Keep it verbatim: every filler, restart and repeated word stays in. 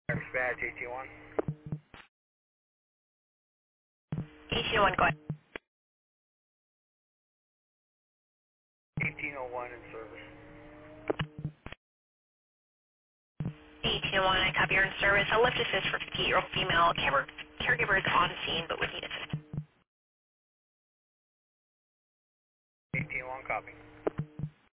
Dispatch eighteen one. eighteen oh one, go ahead. eighteen oh one in service. eighteen oh one, I copy your in service. I'll lift assist for fifty-eight-year-old female. Caregiver, caregiver is on scene, but would need assist. eighteen one copy.